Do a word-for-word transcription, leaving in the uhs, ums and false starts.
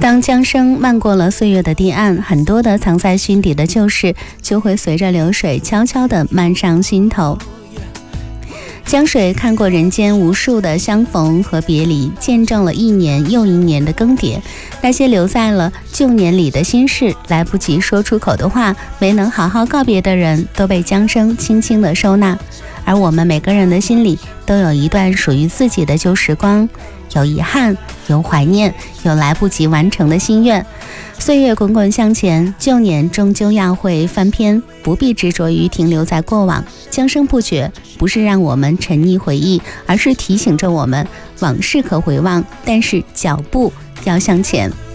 当江声漫过了岁月的堤岸，很多的藏在心底的旧事就会随着流水悄悄地漫上心头。江水看过人间无数的相逢和别离，见证了一年又一年的更迭。那些留在了旧年里的心事，来不及说出口的话，没能好好告别的人，都被江声轻轻地收纳。而我们每个人的心里都有一段属于自己的旧时光，有遗憾，有怀念，有来不及完成的心愿。岁月滚滚向前，旧年终究要会翻篇，不必执着于停留在过往。江声不绝，不是让我们沉溺回忆，而是提醒着我们，往事可回望，但是脚步要向前。